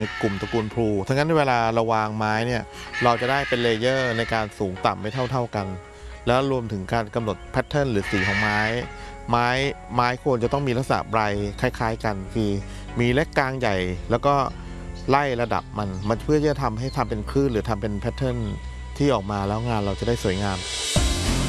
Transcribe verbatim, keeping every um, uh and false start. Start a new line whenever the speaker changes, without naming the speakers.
ในกลุ่มตระกูลพลูทั้งนั้นเวลาเราวางไม้เนี่ยเราจะได้เป็นเลเยอร์ในการสูงต่ำไม่เท่าๆกันแล้วรวมถึงการกำหนดแพทเทิร์นหรือสีของไม้ไม้ไม้ควรจะต้องมีลักษณะใบคล้ายๆกันคือมีเล็กกลางใหญ่แล้วก็ไล่ระดับมันมันเพื่อจะทำให้ทำเป็นคลื่นหรือทำเป็นแพทเทิร์นที่ออกมาแล้วงานเราจะได้สวยงาม